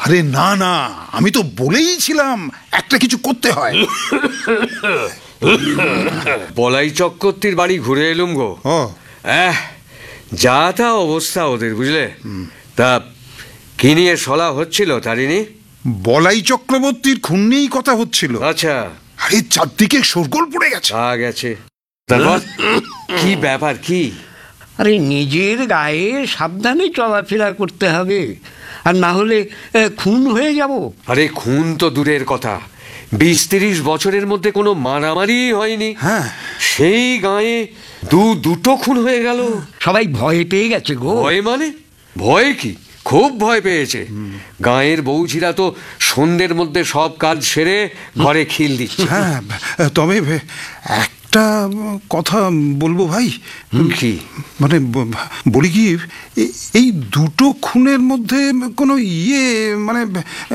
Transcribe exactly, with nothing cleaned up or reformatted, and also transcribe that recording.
আরে না না, আমি তো বলেইছিলাম একটা কিছু করতে হয়। বলাই চক্রবর্তীর বাড়ি ঘুরে এলুম গো। আহ, যা তা অবস্থা ওদের, বুঝলে? তা কি নিয়ে সলা হচ্ছিল তারিণী? বলাই চক্রবর্তীর খুন নিয়েই কথা হচ্ছিল। আচ্ছা। আরে চারদিকে শোরগোল পড়ে গেছে। আ গেছে। তারপর কি ব্যাপার কি? আরে নিজের গায়ে সাবধানে চলাফেরা করতে হবে, আর না হলে খুন হয়ে যাব। আরে খুন তো দূরের কথা, বিশ তিরিশ বছরের মধ্যে কোনো মারামারি হয়নি। হ্যাঁ, সেই গায়ে দু দুটো খুন হয়ে গেল। সবাই ভয় পেয়ে গেছে গো। ভয় মানে? ভয় কি? খুব ভয় পেয়েছে। গাঁয়ের বউঝিরা তো সন্ধ্যের মধ্যে সব কাজ সেরে ঘরে খিল দিচ্ছে। হ্যাঁ, তবে একটা কথা বলবো ভাই। কি? মানে বলি কি, এই দুটো খুনের মধ্যে কোনো ইয়ে মানে